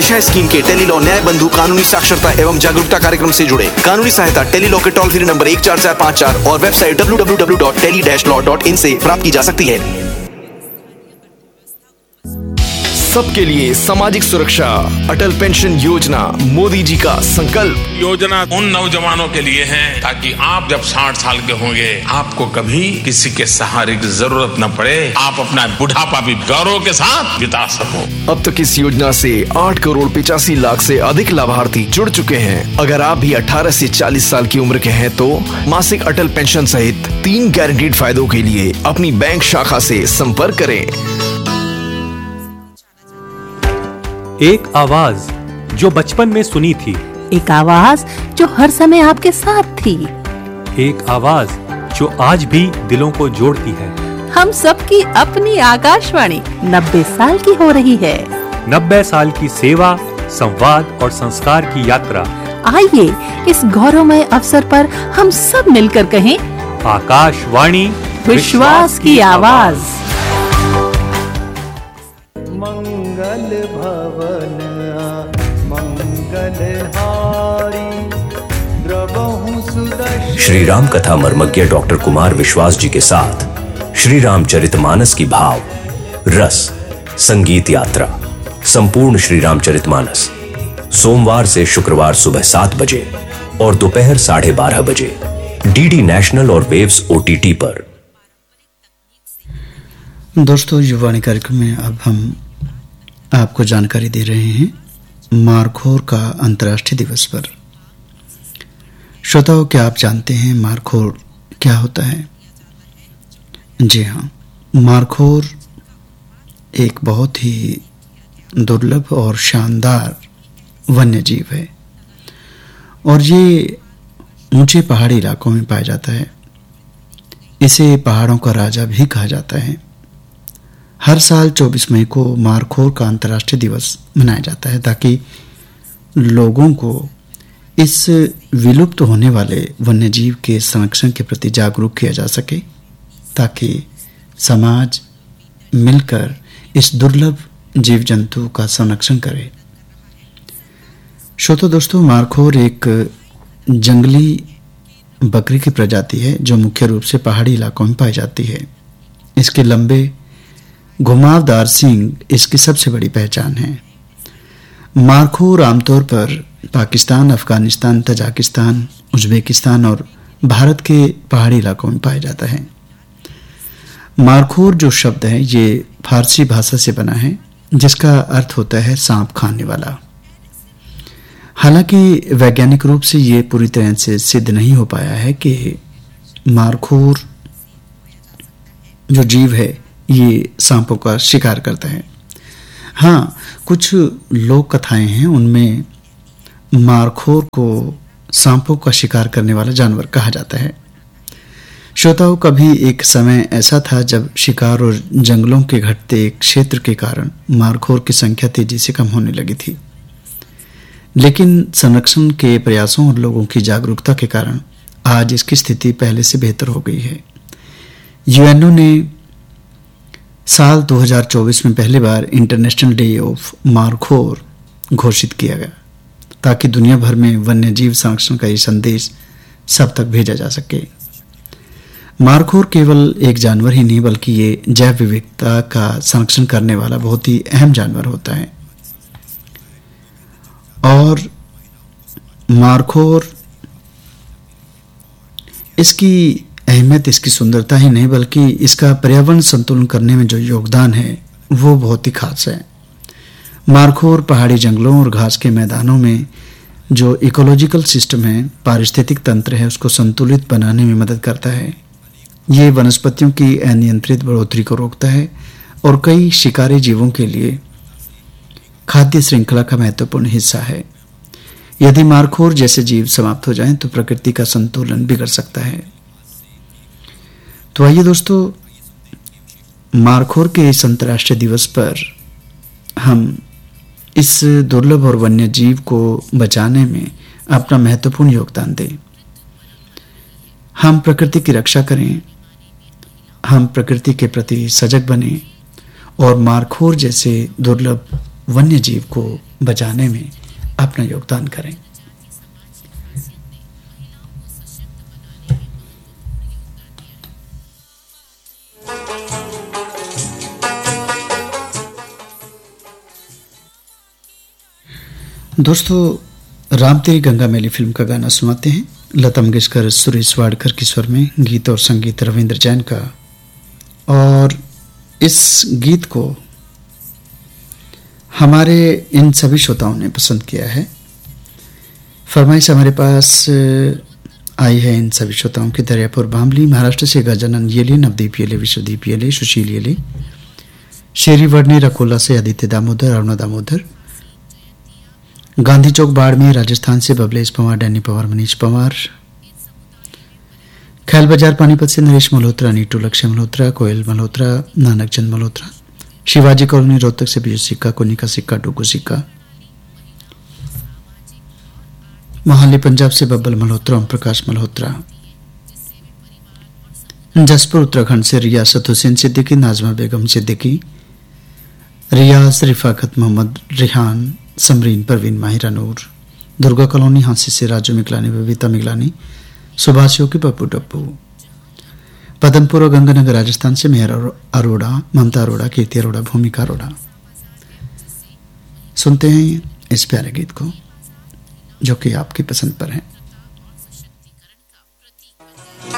दिशा scheme के Tele-Law न्याय बंधु कानूनी साक्षरता एवं जागरूकता कार्यक्रम से जुड़े। कानूनी सहायता टेलीलॉ के टोल फ्री नंबर 14454 और वेबसाइट www.tele-law.in से प्राप्त की जा सकती है। सबके लिए सामाजिक सुरक्षा, अटल पेंशन योजना मोदी जी का संकल्प। योजना उन नौजवानों के लिए है ताकि आप जब 60 साल के होंगे आपको कभी किसी के सहारे की जरूरत न पड़े, आप अपना बुढ़ापा भी गौरव के साथ बिता सको। अब तक इस योजना से 8 करोड़ 85 लाख से अधिक लाभार्थी जुड़ चुके हैं। अगर आप भी 18 से 40 साल की उम्र के हैं तो मासिक अटल पेंशन सहित 3 गारंटीड फायदों के लिए अपनी बैंक शाखा से संपर्क करें। एक आवाज जो बचपन में सुनी थी, एक आवाज जो हर समय आपके साथ थी, एक आवाज जो आज भी दिलों को जोड़ती है। हम सबकी अपनी आकाशवाणी 90 साल की हो रही है। 90 साल की सेवा, संवाद और संस्कार की यात्रा। आइए इस गौरवमय अवसर पर हम सब मिलकर कहें, आकाशवाणी विश्वास की आवाज। मंगल भवन मंगलहारी द्रवहु सुदर्शन। श्री राम कथा मर्मज्ञ डॉक्टर कुमार विश्वास जी के साथ श्री रामचरितमानस की भाव रस संगीत यात्रा संपूर्ण श्री रामचरितमानस सोमवार से शुक्रवार सुबह 7 बजे और दोपहर 12:30 बजे डीडी नेशनल और वेव्स OTT पर। दोस्तों, युवाणी कार्यक्रम में अब हम आपको जानकारी दे रहे हैं मारखोर का अंतर्राष्ट्रीय दिवस पर। श्रोताओं, क्या आप जानते हैं मारखोर क्या होता है? जी हाँ, मारखोर एक बहुत ही दुर्लभ और शानदार वन्य जीव है और ये ऊंचे पहाड़ी इलाकों में पाया जाता है। इसे पहाड़ों का राजा भी कहा जाता है। हर साल 24 मई को मारखोर का अंतर्राष्ट्रीय दिवस मनाया जाता है ताकि लोगों को इस विलुप्त होने वाले वन्यजीव के संरक्षण के प्रति जागरूक किया जा सके, ताकि समाज मिलकर इस दुर्लभ जीव जंतु का संरक्षण करे। श्रोतो दोस्तों, मारखोर एक जंगली बकरी की प्रजाति है जो मुख्य रूप से पहाड़ी इलाकों में पाई जाती है। इसके लंबे घुमावदार सींग इसकी सबसे बड़ी पहचान है। मारखोर आमतौर पर पाकिस्तान, अफगानिस्तान, तजाकिस्तान, उज्बेकिस्तान और भारत के पहाड़ी इलाकों में पाया जाता है। मारखोर जो शब्द है ये फारसी भाषा से बना है जिसका अर्थ होता है सांप खाने वाला। हालांकि वैज्ञानिक रूप से ये पूरी तरह से सिद्ध नहीं हो पाया है कि मारखोर जो जीव है ये सांपों का शिकार करता है। हाँ, कुछ लोक कथाएं हैं, उनमें मारखोर को सांपों का शिकार करने वाला जानवर कहा जाता है। श्रोताओं, कभी एक समय ऐसा था जब शिकार और जंगलों के घटते क्षेत्र के कारण मारखोर की संख्या तेजी से कम होने लगी थी, लेकिन संरक्षण के प्रयासों और लोगों की जागरूकता के कारण आज इसकी स्थिति पहले से बेहतर हो गई है। यूएनओ ने साल 2024 में पहली बार इंटरनेशनल डे ऑफ मारखोर घोषित किया गया ताकि दुनिया भर में वन्य जीव संरक्षण का ये संदेश सब तक भेजा जा सके। मारखोर केवल एक जानवर ही नहीं बल्कि ये जैव विविधता का संरक्षण करने वाला बहुत ही अहम जानवर होता है। और मारखोर इसकी अहमियत इसकी सुंदरता ही नहीं बल्कि इसका पर्यावरण संतुलन करने में जो योगदान है वो बहुत ही खास है। मारखोर पहाड़ी जंगलों और घास के मैदानों में जो इकोलॉजिकल सिस्टम है, पारिस्थितिक तंत्र है, उसको संतुलित बनाने में मदद करता है। ये वनस्पतियों की अनियंत्रित बढ़ोतरी को रोकता है और कई शिकारी जीवों के लिए खाद्य श्रृंखला का महत्वपूर्ण हिस्सा है। यदि मारखोर जैसे जीव समाप्त हो जाएं तो प्रकृति का संतुलन बिगड़ सकता है। तो आइए दोस्तों, मारखोर के इस अंतर्राष्ट्रीय दिवस पर हम इस दुर्लभ और वन्य जीव को बचाने में अपना महत्वपूर्ण योगदान दें। हम प्रकृति की रक्षा करें, हम प्रकृति के प्रति सजग बने और मारखोर जैसे दुर्लभ वन्य जीव को बचाने में अपना योगदान करें। दोस्तों, राम तेरी गंगा मैली फिल्म का गाना सुनाते हैं। लता मंगेशकर, सुरेश वाडकर के स्वर में, गीत और संगीत रविंद्र जैन का। और इस गीत को हमारे इन सभी श्रोताओं ने पसंद किया है। फरमाइश हमारे पास आई है इन सभी श्रोताओं की। दरियापुर बामली महाराष्ट्र से गजानन येले, नवदीप येले, विश्वदीप येले, सुशील येले, शेरी वर्णी रकोला से आदित्य दामोदर, अरुणा दामोदर, गांधी चौक बाड़मेर राजस्थान से बबलेश पवार, डैनी पवार, मनीष पवार, खैल बाजार पानीपत से नरेश मल्होत्रा, नीटू लक्ष्य मल्होत्रा, कोयल मल्होत्रा, नानक चंद मल्होत्रा, शिवाजी कॉलोनी रोहतक से बीजू सिक्का, कोनिका सिक्का, डोगू सिक्का, मोहाली पंजाब से बब्बल मल्होत्रा, ओम प्रकाश मल्होत्रा, जसपुर उत्तराखंड से रियासत हुसैन सिद्दीकी, नाजमा बेगम सिद्दीकी, रियाज, रिफाकत मोहम्मद, रिहान, समरीन, परवीन, माहिरा नूर, दुर्गा कॉलोनी हांसी से राजू मिगलानी, बबीता मिगलानी, सुभाष योगी, पप्पू टप्पू, पदमपुर और गंगानगर राजस्थान से मेहर अरोड़ा, ममता अरोड़ा, कीर्ति अरोड़ा, भूमिका अरोड़ा। सुनते हैं इस प्यारे गीत को जो कि आपकी पसंद पर है।